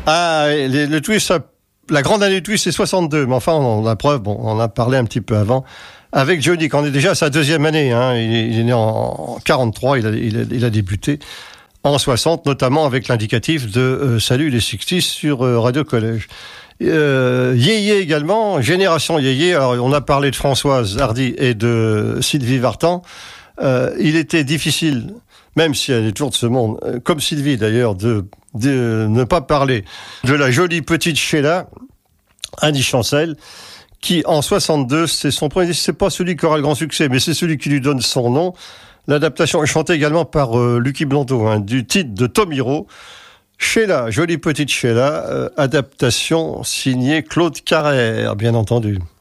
Ah, le twist, la grande année du twist, c'est 62. Mais enfin, on a preuve, on en a parlé un petit peu avant. Avec Johnny, quand on est déjà à sa deuxième année, hein, il est né en 43, il a débuté en 60, notamment avec l'indicatif de Salut les 60s sur Radio Collège. Yéyé également, Génération Yéyé. Alors, on a parlé de Françoise Hardy et de Sylvie Vartan. Il était difficile, même si elle est toujours de ce monde, comme Sylvie d'ailleurs, de ne pas parler de la jolie petite Sheila, Annie Chancel, qui en 62, c'est son premier disque. C'est pas celui qui aura le grand succès, mais c'est celui qui lui donne son nom. L'adaptation est chantée également par Lucky Blondeau, hein, du titre de Tom Hiro. Sheila, jolie petite Sheila, adaptation signée Claude Carrère, bien entendu.